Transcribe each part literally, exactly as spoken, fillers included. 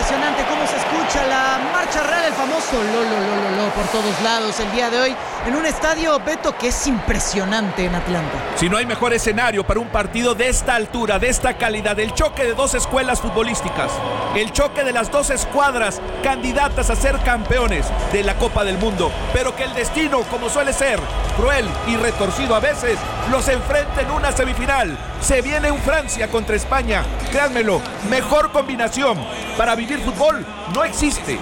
impresionante cómo se escucha la marcha real, el famoso lo, lo, lo, lo, lo por todos lados el día de hoy en un estadio, Beto, que es impresionante en Atlanta. Si no hay mejor escenario para un partido de esta altura, de esta calidad, el choque de dos escuelas futbolísticas, el choque de las dos escuadras candidatas a ser campeones de la Copa del Mundo, pero que el destino, como suele ser, cruel y retorcido a veces, los enfrenta en una semifinal. Se viene un Francia contra España, créanmelo, mejor combinación para vivir fútbol no existe.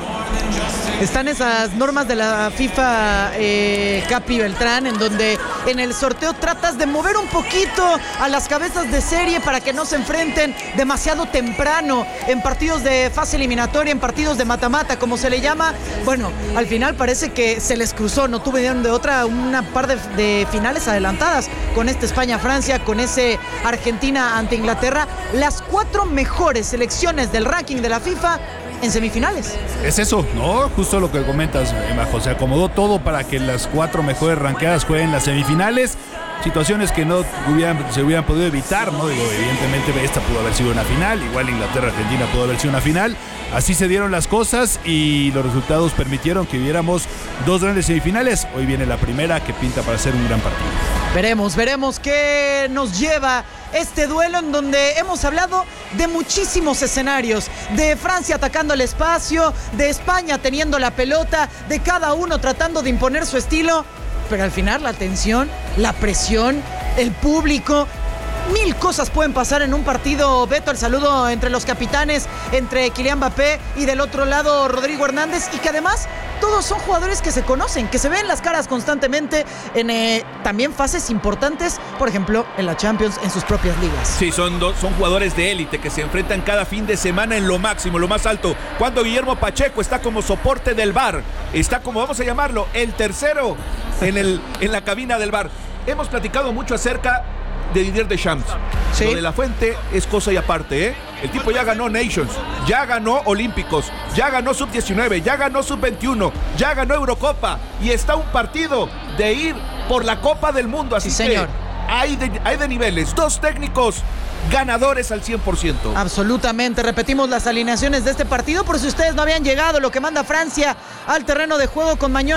Están esas normas de la FIFA, eh, Capi Beltrán, en donde en el sorteo tratas de mover un poquito a las cabezas de serie para que no se enfrenten demasiado temprano en partidos de fase eliminatoria, en partidos de mata-mata, como se le llama. Bueno, al final parece que se les cruzó, no tuvieron de otra una par de, de finales adelantadas con este España-Francia, con ese Argentina ante Inglaterra, las cuatro mejores selecciones del ranking de la FIFA en semifinales. Es eso, ¿no? Justo lo que comentas, Majo. Se acomodó todo para que las cuatro mejores ranqueadas jueguen las semifinales. Situaciones que no hubieran, se hubieran podido evitar, ¿no? Digo, evidentemente esta pudo haber sido una final, igual Inglaterra-Argentina pudo haber sido una final. Así se dieron las cosas y los resultados permitieron que viéramos dos grandes semifinales. Hoy viene la primera, que pinta para ser un gran partido. Veremos, veremos qué nos lleva este duelo, en donde hemos hablado de muchísimos escenarios, de Francia atacando el espacio, de España teniendo la pelota, de cada uno tratando de imponer su estilo, pero al final la tensión, la presión, el público, mil cosas pueden pasar en un partido. Beto, el saludo entre los capitanes, entre Kylian Mbappé y del otro lado Rodrigo Hernández, y que además todos son jugadores que se conocen, que se ven las caras constantemente en eh, también fases importantes, por ejemplo, en la Champions, en sus propias ligas. Sí, son, do, son jugadores de élite que se enfrentan cada fin de semana en lo máximo, lo más alto. Cuando Guillermo Pacheco está como soporte del V A R, está como, vamos a llamarlo, el tercero en, el, en la cabina del V A R. Hemos platicado mucho acerca de Didier Deschamps. ¿Sí? Lo de La Fuente es cosa y aparte, ¿eh? El tipo ya ganó Nations, ya ganó Olímpicos, ya ganó sub diecinueve, ya ganó sub veintiuno, ya ganó Eurocopa y está a un partido de ir por la Copa del Mundo. Así sí, señor. Que hay de, hay de niveles, dos técnicos ganadores al cien por ciento. Absolutamente. Repetimos las alineaciones de este partido por si ustedes no habían llegado. Lo que manda Francia al terreno de juego con Mañón